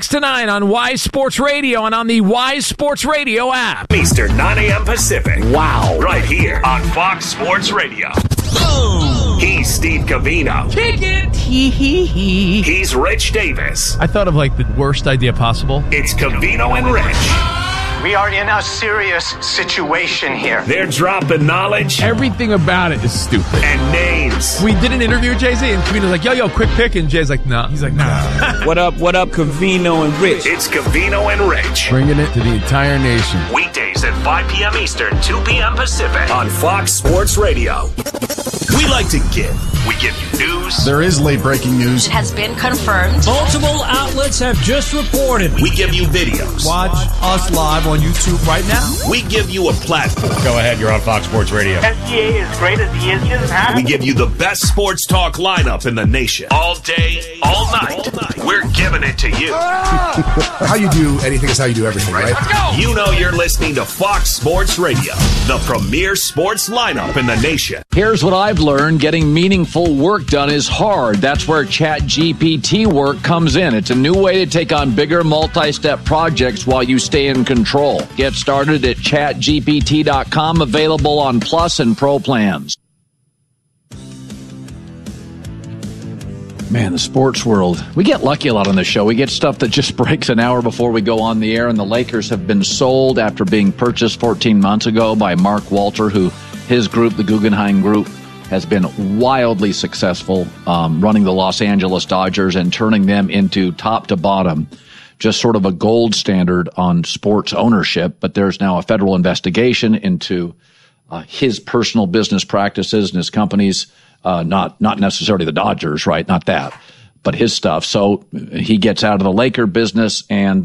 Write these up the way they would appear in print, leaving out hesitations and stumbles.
6 to 9 on Wise Sports Radio and on the Wise Sports Radio app. Eastern, 9 a.m. Pacific. Wow. Right here on Fox Sports Radio. Oh. He's Steve Covino. Kick it. Hee. He's Rich Davis. I thought of like the worst idea possible. It's Covino and Rich. We are in a serious situation here. They're dropping knowledge. Everything about it is stupid. And names. We did an interview with Jay-Z, and Covino's like, yo, quick pick. And Jay's like, nah. He's like, nah. What up, Covino and Rich? It's Covino and Rich. Bringing it to the entire nation. Weekdays at 5 p.m. Eastern, 2 p.m. Pacific. On Fox Sports Radio. We like to give. We give you news. There is late breaking news. It has been confirmed. Multiple outlets have just reported. We give you videos. Watch us live on YouTube right now. We give you a platform. Go ahead, you're on Fox Sports Radio. SGA is great as he is. He doesn't have We give you the best sports talk lineup in the nation. All day, all night. We're giving it to you. How you do anything is how you do everything, right? Let's go. You know you're listening to Fox Sports Radio, the premier sports lineup in the nation. Here's what I've learned. Getting meaningful work done is hard. That's where ChatGPT work comes in. It's a new way to take on bigger multi-step projects while you stay in control. Get started at chatgpt.com, available on Plus and Pro plans. Man, the sports world. We get lucky a lot on this show. We get stuff that just breaks an hour before we go on the air, and the Lakers have been sold after being purchased 14 months ago by Mark Walter, who his group, the Guggenheim Group, has been wildly successful running the Los Angeles Dodgers and turning them into top to bottom, just sort of a gold standard on sports ownership. But there's now a federal investigation into his personal business practices and his companies, not necessarily the Dodgers, right? Not that, but his stuff. So he gets out of the Laker business. And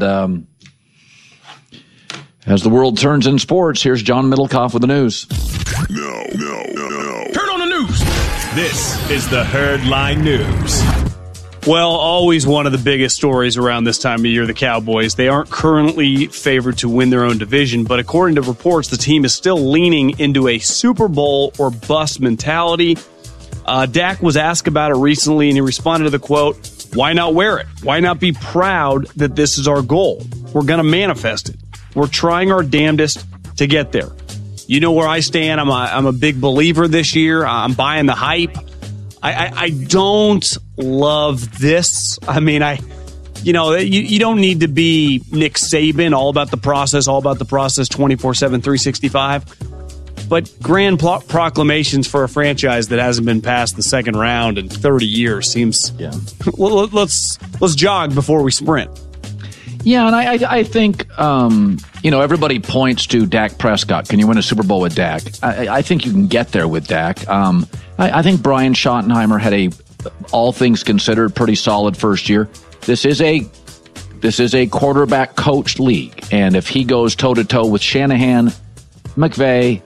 as the world turns in sports, here's John Middlecoff with the news. No. Turn on the news. This is the Herdline News. Well, always one of the biggest stories around this time of year, the Cowboys. They aren't currently favored to win their own division, but according to reports, the team is still leaning into a Super Bowl or bust mentality. Dak was asked about it recently, and he responded to the quote, "Why not wear it? Why not be proud that this is our goal? We're going to manifest it. We're trying our damnedest to get there." You know where I stand. I'm a big believer this year. I'm buying the hype. I don't love this. I mean, you don't need to be Nick Saban, all about the process 24/7, 365. But grand proclamations for a franchise that hasn't been past the second round in 30 years seems. Yeah. Let's jog before we sprint. Yeah, and I think, everybody points to Dak Prescott. Can you win a Super Bowl with Dak? I think you can get there with Dak. I think Brian Schottenheimer had a, all things considered, pretty solid first year. This is a quarterback coached league, and if he goes toe to toe with Shanahan, McVay,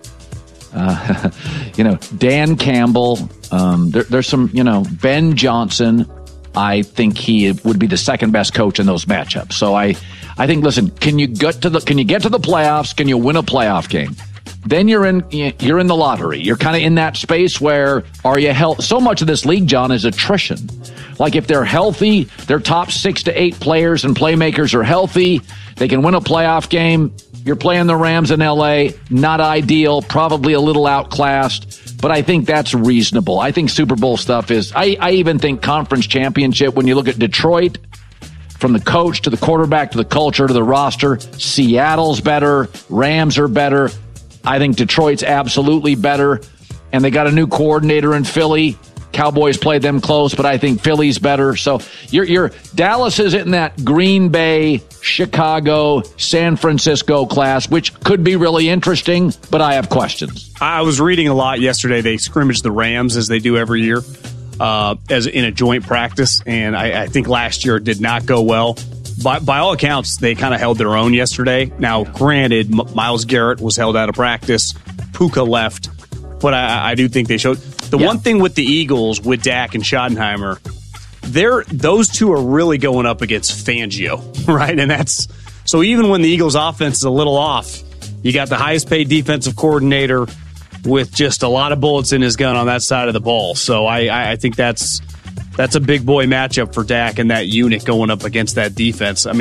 Dan Campbell, there's some, Ben Johnson. I think he would be the second best coach in those matchups. So I think, listen, can you get to the playoffs? Can you win a playoff game? Then you're in the lottery. You're kind of in that space where are you healthy? So much of this league, John, is attrition. Like if they're healthy, their top 6 to 8 players and playmakers are healthy, they can win a playoff game. You're playing the Rams in L.A., not ideal, probably a little outclassed, but I think that's reasonable. I think Super Bowl stuff is, I even think conference championship, when you look at Detroit, from the coach to the quarterback to the culture to the roster, Seattle's better, Rams are better. I think Detroit's absolutely better, and they got a new coordinator in Philly. Cowboys played them close, but I think Philly's better. So your Dallas is in that Green Bay, Chicago, San Francisco class, which could be really interesting, but I have questions. I was reading a lot yesterday. They scrimmaged the Rams as they do every year, as in a joint practice, and I think last year it did not go well. By all accounts, they kind of held their own yesterday. Now, granted, Myles Garrett was held out of practice. Puka left. But I do think they showed. One thing with the Eagles, with Dak and Schottenheimer, those two are really going up against Fangio, right? And that's so even when the Eagles' offense is a little off, you got the highest paid defensive coordinator with just a lot of bullets in his gun on that side of the ball. So I think that's a big boy matchup for Dak and that unit going up against that defense. I mean,